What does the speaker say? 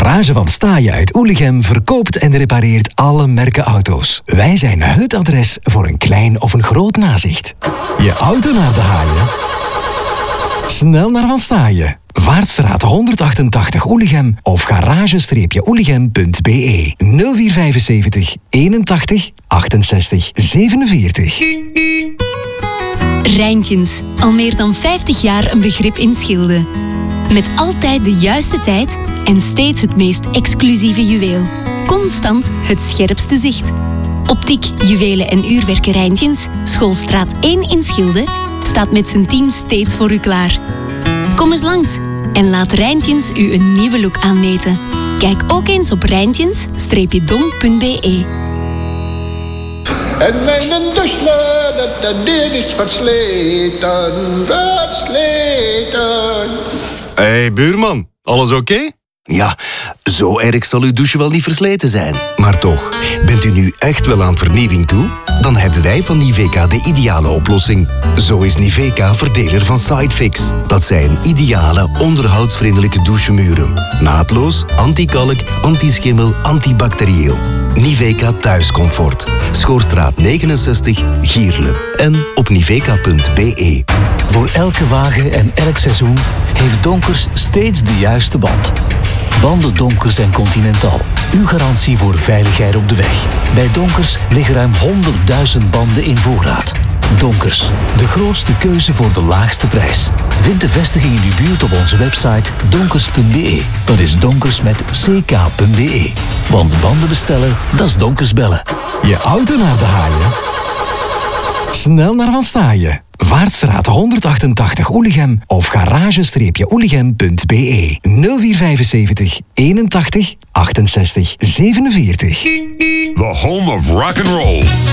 Garage van Staaien uit Oelichem verkoopt en repareert alle merken auto's. Wij zijn het adres voor een klein of een groot nazicht. Je auto naar de haaien? Snel naar Van Staaien. Vaartstraat 188 Oelichem of garage-oelichem.be 0475 81 68 47. Rijntjens, al meer dan 50 jaar een begrip in Schilde. Met altijd de juiste tijd en steeds het meest exclusieve juweel. Constant het scherpste zicht. Optiek, juwelen en uurwerken Rijntjens, Schoolstraat 1 in Schilde, staat met zijn team steeds voor u klaar. Kom eens langs en laat Rijntjens u een nieuwe look aanmeten. Kijk ook eens op rijntjens-dom.be. En mijn douche, dit is versleten. Hey, buurman, alles oké? Ja, zo erg zal uw douche wel niet versleten zijn. Maar toch, bent u nu echt wel aan vernieuwing toe? Dan hebben wij van Niveka de ideale oplossing. Zo is Niveka verdeler van Sidefix. Dat zijn ideale, onderhoudsvriendelijke douchemuren. Naadloos, anti-kalk, anti-schimmel, antibacterieel. Niveka Thuiscomfort. Schoorstraat 69, Gierle. En op niveka.be. Voor elke wagen en elk seizoen heeft Donkers steeds de juiste band. Banden Donkers en Continental. Uw garantie voor veiligheid op de weg. Bij Donkers liggen ruim 100.000 banden in voorraad. Donkers, de grootste keuze voor de laagste prijs. Vind de vestiging in uw buurt op onze website donkers.be. Dat is donkers met ck.be. Want banden bestellen, dat is Donkers bellen. Je auto naar de haaien? Snel naar Van Staaien. Vaartstraat 188 Oelichem of garage-oelichem.be 0475 81 68 47. The home of rock and roll.